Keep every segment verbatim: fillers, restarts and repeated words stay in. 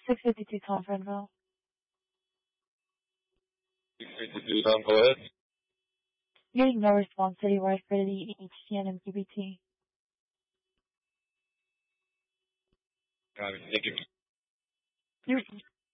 six fifty-two Tom Frenville. six fifty-two Tom, go ahead. Getting no response citywide for the H C N M Q B T. Got it, thank you. You're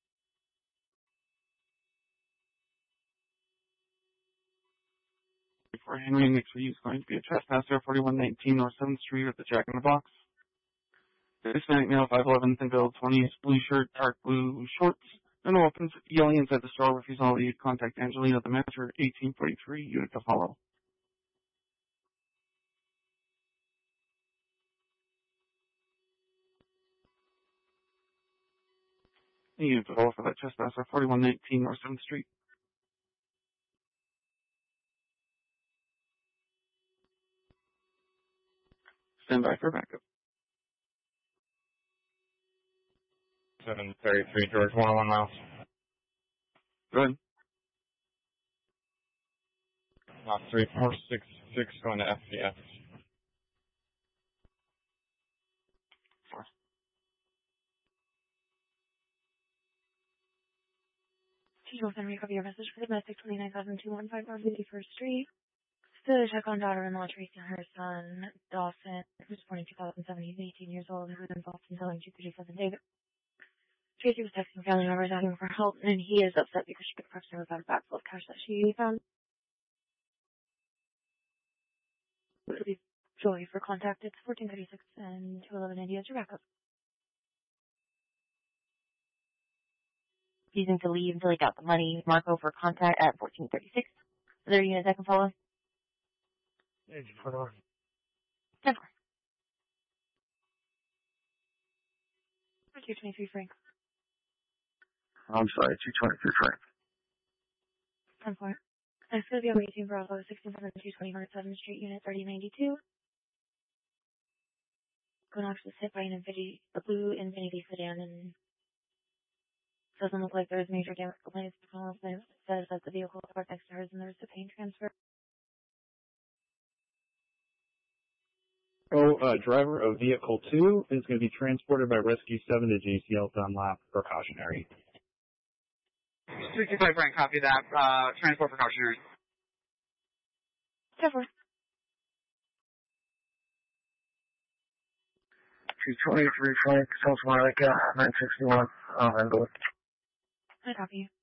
For Henry Nixley, is going to be a trespasser, forty-one nineteen North seventh Street at the Jack in the Box. Hispanic male, five eleven, thin build, twenty, blue shirt, dark blue shorts, and opens, yelling inside the store, refusing all lead. Contact Angelina, the manager, eighteen forty-three, unit to follow. Unit to follow for that trespasser, forty-one nineteen North seventh Street. Stand by for backup. seven thirty-three George, one oh one miles. Go ahead. Lot three four six six going to F C S. Four. T-Joe Henry, copy your message for domestic twenty-nine thousand two hundred fifteen North fifty-first Street. Still check on daughter-in-law Tracy and her son, Dawson, who's born in two thousand seven. He's eighteen years old, who was involved in selling two thirty-seven David. Tracy was texting family members asking for help, and he is upset because she could person without a bag full of cash that she found. It would be Joy for contact. It's fourteen thirty-six and two eleven India is your backup. Using to leave until he got the money. Marco for contact at fourteen thirty-six. Are there units I can follow? Yeah, hold on. ten four. two twenty-three Frank. I'm sorry, two twenty-three Frank. ten four. I'm going to be on eighteen Bravo, sixteen seven two twenty North seventh Street, Unit thirty ninety-two. Equinox was hit by an Infinity, a blue Infinity sedan, and doesn't look like there's major damage. Complaints it says that the vehicle was parked next to hers and there was a paint transfer. Oh, uh, driver of vehicle two is going to be transported by Rescue seven to J C L Dunlap precautionary. sixty-five Frank, copy that. Uh, transport precautionary. ten four. two twenty-three Frank, South Monica, nine sixty-one, uh, Envelope. I copy you.